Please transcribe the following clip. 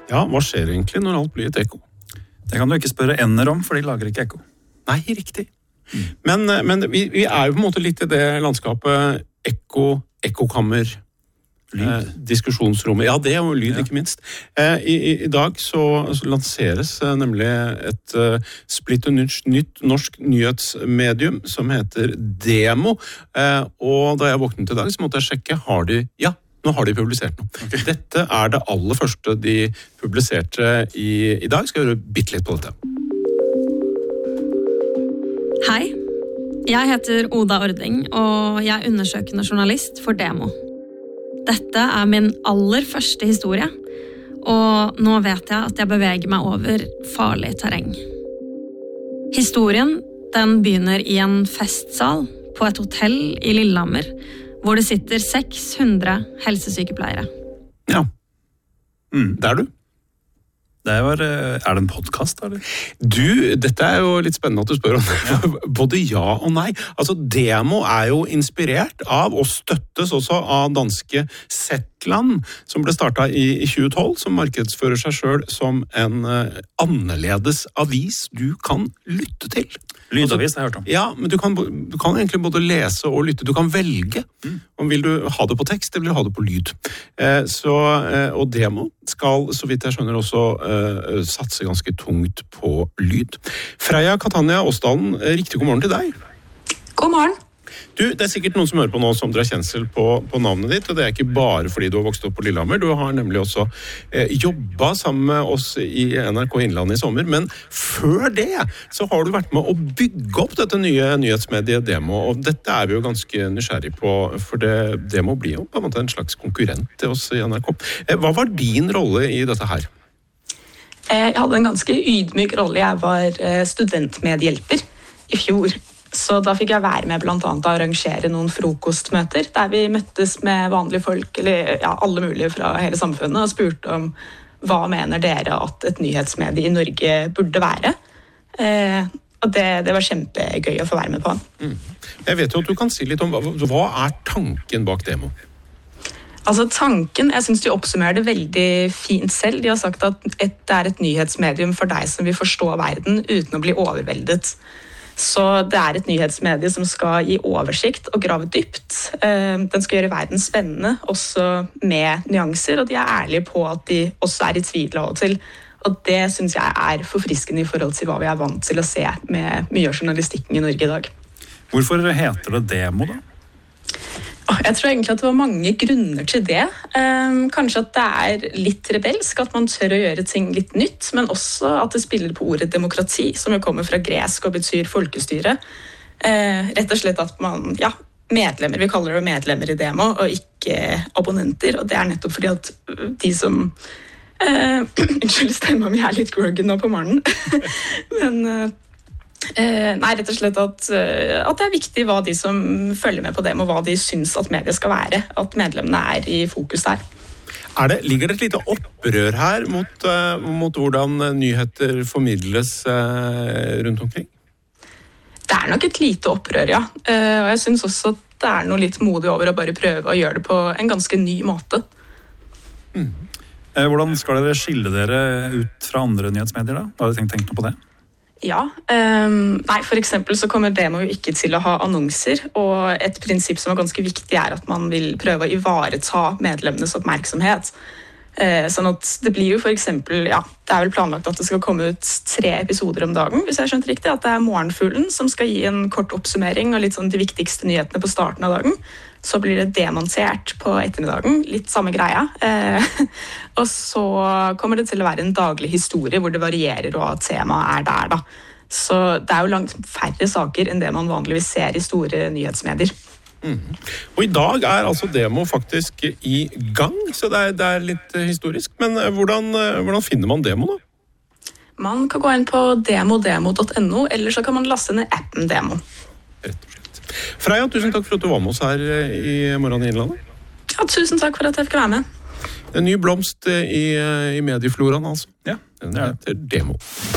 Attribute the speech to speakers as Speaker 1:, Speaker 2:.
Speaker 1: Ja, hva skjer egentlig når alt blir et ekko?
Speaker 2: Det kan du ikke spørre ender om, for de lager ikke ekko.
Speaker 1: Nei, riktig. Men vi er jo på en måte litt i det landskapet ekkokammer, diskusjonsrommet. Ja, det er jo lyd, ikke minst. I dag så lanseres nemlig et splitter nytt norsk nyhetsmedium som heter Demo. Og da jeg våknet i dag, så måtte jeg sjekke, nå har de publisert noe. Okay. Dette er det aller første de publiserte i dag. Skal jeg høre bitte litt på dette.
Speaker 3: Hei, jeg heter Oda Ording, og jeg er undersøkende journalist for Demo. Dette er min aller første historie, og nå vet jeg at jeg beveger meg over farlig terreng. Historien, den begynner i en festsal på et hotell i Lillehammer, hvor det sitter 600 helsesykepleiere.
Speaker 1: Ja, det er du.
Speaker 2: Er det en podcast, eller?
Speaker 1: Dette er jo litt spennende at du spør om det. Ja. Både ja og nei. Altså, Demo er jo inspirert av, og støttes også av danske Zetland, som ble startet i 2012, som markedsfører seg selv som en annerledes avis du kan lytte til.
Speaker 2: Lydavis, det har jeg hørt om.
Speaker 1: Ja, men du kan egentlig både lese og lytte. Du kan velge om vil du ha det på tekst, eller vil du ha det på lyd. Og Demo skal, så vidt jeg skjønner, også satse ganske tungt på lyd. Freya Catania Åsdalen, riktig god morgen til deg.
Speaker 4: God morgen.
Speaker 1: Det er sikkert noen som hører på nå som drar kjensel på navnet ditt, og det er ikke bare fordi du har vokst opp på Lillehammer. Du har nemlig også jobbet sammen med oss i NRK Innlandet i sommer, men før det så har du vært med å bygge opp dette nye nyhetsmediet Demo, og dette er vi jo ganske nysgjerrig på, for Demo blir jo på en måte en slags konkurrent til oss i NRK. Hva var din rolle i dette her?
Speaker 4: Jeg hadde en ganske ydmyk rolle. Jeg var studentmedhjelper i fjor. Så da fikk jeg være med blant annet å arrangere noen frokostmøter, der vi møttes med vanlige folk, eller alle mulige fra hele samfunnet, og spurte om hva mener dere at et nyhetsmedie i Norge burde være. Og det var kjempegøy å få være med på.
Speaker 1: Jeg vet jo at du kan si litt om hva er tanken bak Demo?
Speaker 4: Altså tanken, jeg synes de oppsummerer det veldig fint selv. De har sagt at det er et nyhetsmedium for deg som vil forstå verden uten å bli overveldet. Så det er et nyhetsmedie som skal gi oversikt og grave dypt. Den skal gjøre verden spennende, også med nyanser, og de er ærlige på at de også er i tvil av og til. Og det synes jeg er forfriskende i forhold til hva vi er vant til å se med mye av journalistikken i Norge i dag.
Speaker 2: Hvorfor heter det Demo da?
Speaker 4: Jeg tror egentlig at det var mange grunner til det. Kanskje at det er litt rebelsk, at man tør å gjøre ting litt nytt, men også at det spiller på ordet demokrati, som jo kommer fra gresk og betyr folkestyre. Rett og slett at man, medlemmer, vi kaller det medlemmer i Demo, og ikke abonnenter, og det er nettopp fordi at de som unnskyld, stemmen min er litt groggy nå på morgenen, men rett og slett at det er viktig hva de som følger med på Demo, hva de synes at mediet skal være, at medlemmene er i fokus der.
Speaker 1: Ligger det et lite opprør her mot hvordan nyheter formidles rundt omkring?
Speaker 4: Det er nok et lite opprør, ja. Og jeg synes også at det er noe litt modig over å bare prøve å gjøre det på en ganske ny måte.
Speaker 2: Hvordan skal dere skille dere ut fra andre nyhetsmedier da? Har dere tenkt noe på det?
Speaker 4: Ja, for eksempel så kommer Demo jo ikke til å ha annonser, og et prinsipp som er ganske viktig er at man vil prøve å ivareta medlemmenes oppmerksomhet. Sånn at det blir jo for eksempel, det er vel planlagt at det skal komme ut 3 episoder om dagen, hvis jeg skjønte riktig, at det er Morgenfuglen som skal gi en kort oppsummering og litt sånn de viktigste nyhetene på starten av dagen. Så blir det demontert på ettermiddagen, litt samme greia. Og så kommer det til å være en daglig historie hvor det varierer hva temaet er der da. Så det er jo langt færre saker enn det man vanligvis ser i store nyhetsmedier.
Speaker 1: Og i dag er altså Demo faktisk i gang, så det er litt historisk. Men hvordan finner man Demo da?
Speaker 4: Man kan gå inn på demo.no, eller så kan man laste ned appen Demo.
Speaker 1: Rett og slett. Freya, tusen takk for at du var med oss her i Morgen i Innlandet.
Speaker 4: Ja, tusen takk for at jeg fikk være med.
Speaker 1: En ny blomst i mediefloraen, altså.
Speaker 2: Ja,
Speaker 1: den heter Demo.